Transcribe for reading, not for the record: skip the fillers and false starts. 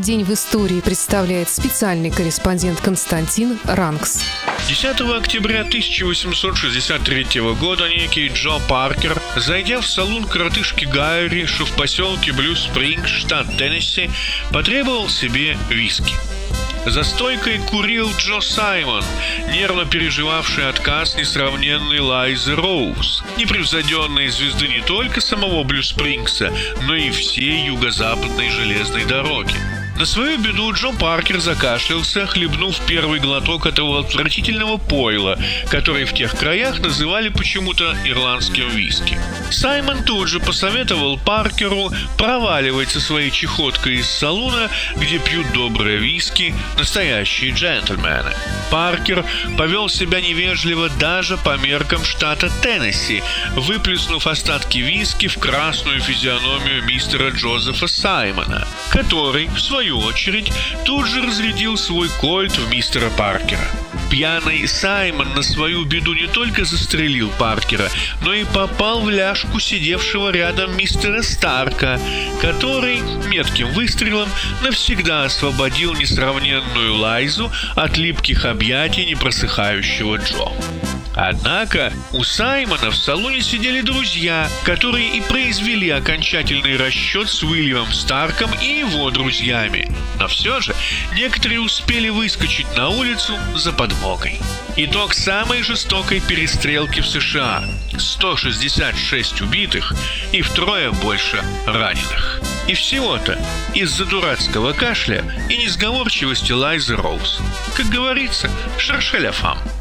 день в истории представляет специальный корреспондент Константин Ранкс. 10 октября 1863 года некий Джо Паркер, зайдя в салон коротышки Гарри, что в поселке Блю-Спрингс, штат Теннесси, потребовал себе виски. За стойкой курил Джо Саймон, нервно переживавший отказ несравненной Лайзы Роуз, непревзойденной звезды не только самого Блю-Спрингса, но и всей юго-западной железной дороги. На свою беду Джо Паркер закашлялся, хлебнув первый глоток этого отвратительного пойла, который в тех краях называли почему-то ирландским виски. Саймон тут же посоветовал Паркеру проваливать со своей чехоткой из салуна, где пьют доброе виски настоящие джентльмены. Паркер повел себя невежливо даже по меркам штата Теннесси, выплеснув остатки виски в красную физиономию мистера Джозефа Саймона, который, в свою очередь, тут же разрядил свой кольт в мистера Паркера. Пьяный Саймон на свою беду не только застрелил Паркера, но и попал в ляжку сидевшего рядом мистера Старка, который метким выстрелом навсегда освободил несравненную Лайзу от липких объятий непросыхающего Джо. Однако у Саймона в салоне сидели друзья, которые и произвели окончательный расчет с Уильямом Старком и его друзьями. Но все же некоторые успели выскочить на улицу за подмогой. Итог самой жестокой перестрелки в США – 166 убитых и втрое больше раненых. И всего-то из-за дурацкого кашля и несговорчивости Лайзы Роуз. Как говорится, шершеля фам.